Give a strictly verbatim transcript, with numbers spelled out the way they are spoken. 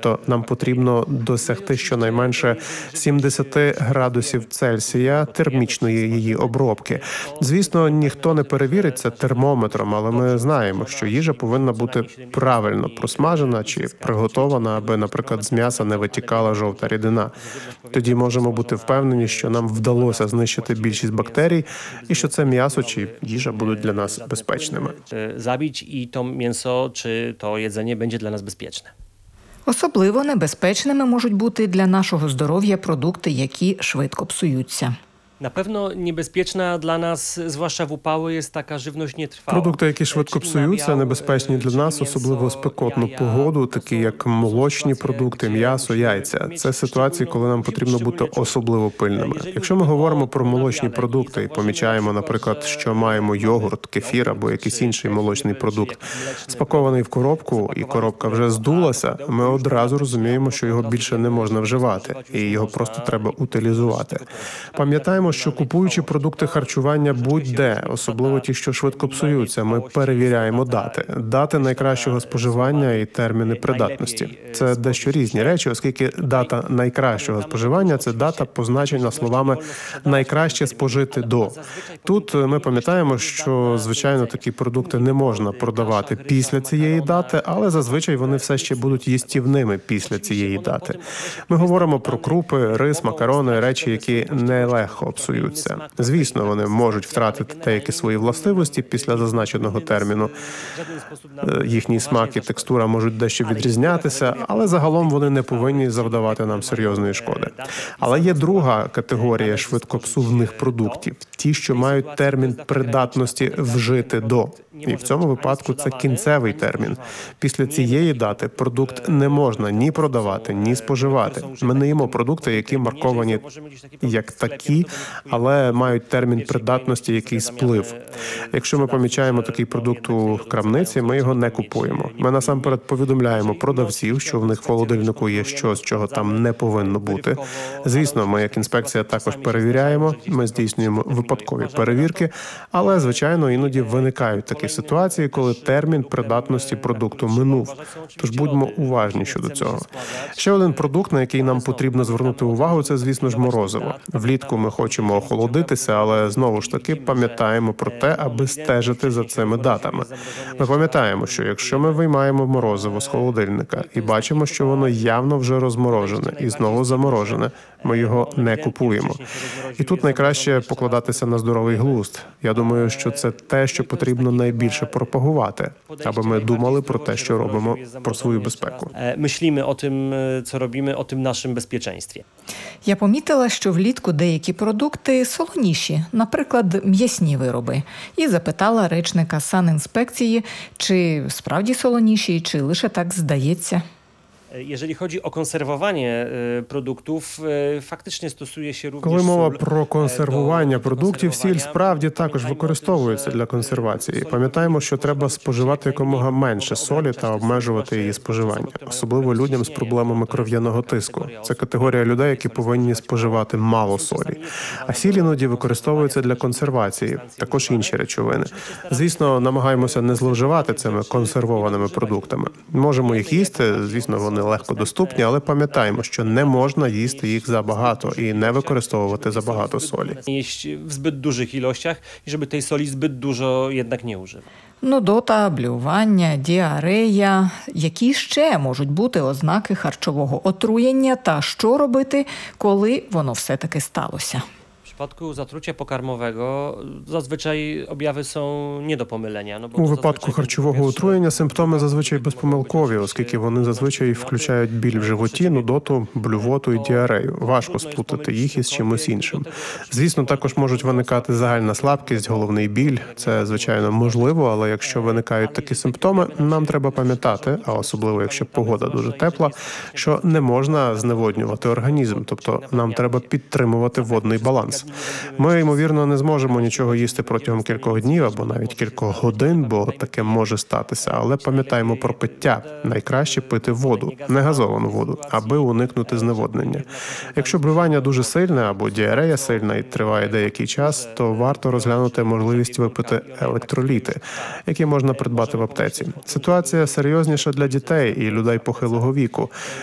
Тобто нам потрібно досягти щонайменше сімдесят градусів Цельсія термічної її обробки. Звісно, ніхто не перевірить це термометром, але ми знаємо, що їжа повинна бути правильно просмажена чи приготована, аби, наприклад, з м'яса не витікала жовта рідина. Тоді можемо бути впевнені, що нам вдалося знищити більшість бактерій і що це м'ясо чи їжа будуть для нас безпечними. Zabić i to mięso czy to jedzenie będzie dla nas bezpieczne. Особливо небезпечними можуть бути для нашого здоров'я продукти, які швидко псуються. Na pewno niebezpieczna dla nas, zwłaszcza w upały, jest taka żywność nietrwała. Продукти, які швидко псуються, небезпечні для нас, особливо в спекотну погоду, такі як молочні продукти, м'ясо, яйця. Це ситуації, коли нам потрібно бути особливо пильними. Якщо ми говоримо про молочні продукти і помічаємо, наприклад, що маємо йогурт, кефір або якийсь інший молочний продукт, спакований в коробку, і коробка вже здулася, ми одразу розуміємо, що його більше не можна вживати, і його просто треба утилізувати. Пам'ятаємо, що купуючи продукти харчування будь-де, особливо ті, що швидко псуються, ми перевіряємо дати. Дати найкращого споживання і терміни придатності. Це дещо різні речі, оскільки дата найкращого споживання – це дата, позначена словами «найкраще спожити до». Тут ми пам'ятаємо, що, звичайно, такі продукти не можна продавати після цієї дати, але зазвичай вони все ще будуть їстівними після цієї дати. Ми говоримо про крупи, рис, макарони, речі, які нелегко псуються. Звісно, вони можуть втратити деякі свої властивості після зазначеного терміну. Їхній смак і текстура можуть дещо відрізнятися, але загалом вони не повинні завдавати нам серйозної шкоди. Але є друга категорія швидкопсувних продуктів – ті, що мають термін придатності «вжити до». І в цьому випадку це кінцевий термін. Після цієї дати продукт не можна ні продавати, ні споживати. Ми не їмо продукти, які марковані як такі, але мають термін придатності, який сплив. Якщо ми помічаємо такий продукт у крамниці, ми його не купуємо. Ми насамперед повідомляємо продавців, що в них в холодильнику є щось, чого там не повинно бути. Звісно, ми як інспекція також перевіряємо, ми здійснюємо випадкові перевірки, але, звичайно, іноді виникають такі ситуації, коли термін придатності продукту минув. Тож будьмо уважні щодо цього. Ще один продукт, на який нам потрібно звернути увагу, це, звісно ж, морозиво. Влітку ми хочемо охолодитися, але, знову ж таки, пам'ятаємо про те, аби стежити за цими датами. Ми пам'ятаємо, що якщо ми виймаємо морозиво з холодильника і бачимо, що воно явно вже розморожене і знову заморожене, ми його не купуємо. І тут найкраще покладатися на здоровий глузд. Я думаю, що це те, що потрібно найбільше пропагувати, аби ми думали про те, що робимо, про свою безпеку. Myślimy o tym, co robimy, o tym naszym bezpieczeństwie. Я помітила, що влітку деякі продукти солоніші, наприклад, м'ясні вироби, і запитала речника санінспекції, чи справді солоніші, чи лише так здається. Jeżeli chodzi o konserwowanie produktów, faktycznie stosuje się również Коли мова sól про консервування do продуктів, сіль konserwowania. справді також використовується для консервації. Пам'ятаємо, що треба споживати якомога менше солі та обмежувати її споживання, особливо людям з проблемами кров'яного тиску. Це категорія людей, які повинні споживати мало солі. А сіль іноді використовується для консервації, також інші речовини. Звісно, намагаємося не зловживати цими консервованими продуктами. Можемо їх їсти, звісно, вони легко доступні, але пам'ятаємо, що не можна їсти їх забагато і не використовувати забагато солі. Jeść w zbyt dużych ilościach i żeby tej soli zbyt dużo jednak nie używać. Нудота, блювання, діарея. Які ще можуть бути ознаки харчового отруєння та що робити, коли воно все-таки сталося? W przypadku zatrucia pokarmowego zazwyczaj objawy są nie do pomylenia. No bo У to випадку zazwyczaj харчового pierwszy- отруєння симптоми зазвичай безпомилкові, оскільки вони зазвичай включають біль в животі, нудоту, блювоту і діарею. Важко сплутати їх із чимось іншим. Звісно, також можуть виникати загальна слабкість, головний біль. Це, звичайно, можливо, але якщо виникають такі симптоми, нам треба пам'ятати, а особливо, якщо погода дуже тепла, що не можна зневоднювати організм, тобто нам треба підтримувати водний баланс. Ми, ймовірно, не зможемо нічого їсти протягом кількох днів або навіть кількох годин, бо таке може статися. Але пам'ятаємо про пиття. Найкраще пити воду, не газовану воду, аби уникнути зневоднення. Якщо блювання дуже сильне або діарея сильна і триває деякий час, то варто розглянути можливість випити електроліти, які можна придбати в аптеці. Ситуація серйозніша для дітей і людей похилого віку.